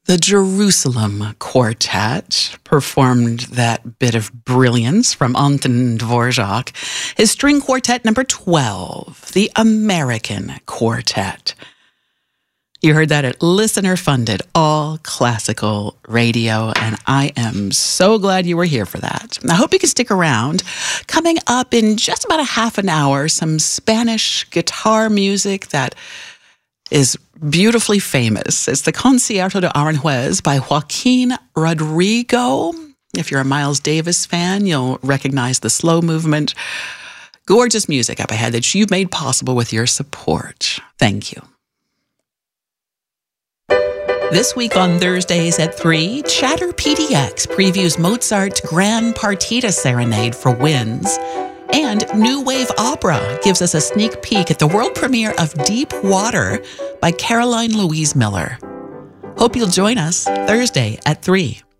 The Jerusalem Quartet performed that bit of brilliance from Anton Dvorak. His string quartet number 12, the American Quartet. You heard that at listener-funded, all-classical radio, and I am so glad you were here for that. I hope you can stick around. Coming up in just about a half an hour, some Spanish guitar music that is beautifully famous. It's the Concierto de Aranjuez by Joaquin Rodrigo. If you're a Miles Davis fan, you'll recognize the slow movement. Gorgeous music up ahead that you've made possible with your support. Thank you. This week on Thursdays at 3, Chatter PDX previews Mozart's Grand Partita Serenade for winds. And New Wave Opera gives us a sneak peek at the world premiere of Deep Water by Caroline Louise Miller. Hope you'll join us Thursday at 3.